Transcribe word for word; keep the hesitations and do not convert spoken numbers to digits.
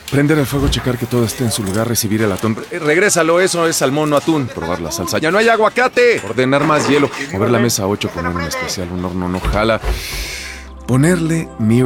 Prender el fuego, checar que todo esté en su lugar, recibir el atún. Eh, regrésalo, eso es salmón, no atún. Probar la salsa. ¡Ya no hay aguacate! Ordenar más hielo. Mover la mesa ocho, poner un especial, un horno no jala. Ponerle mi